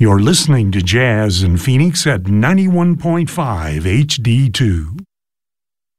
You're listening to Jazz in Phoenix at 91.5 HD2.